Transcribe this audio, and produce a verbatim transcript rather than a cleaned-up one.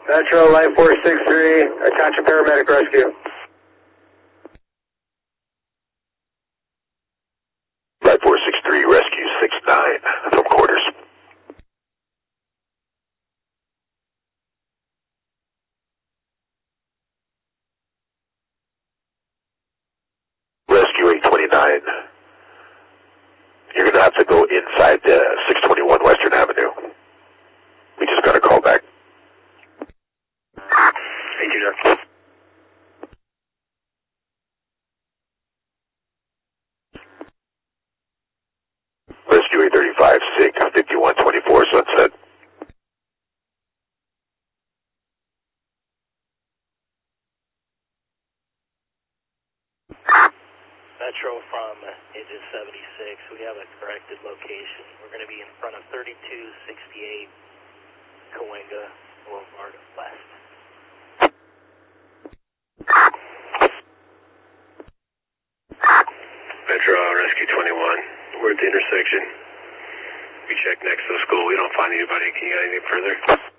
Metro, Light four six three, attach a paramedic rescue. Light four six three, rescue six nine from quarters. Rescue eight twenty-nine. You're going to have to go inside the six twenty-one Western Avenue. We just got a call back. Thank you, sir. Rescue eight thirty-five, SIG fifty-one twenty-four, Sunset. Metro from engine seventy-six, we have a corrected location. We're going to be in front of thirty-two sixty-eight Cahuenga Boulevard West. Metro, Rescue twenty-one, we're at the intersection. We checked next to the school, we don't find anybody. Can you get anything further?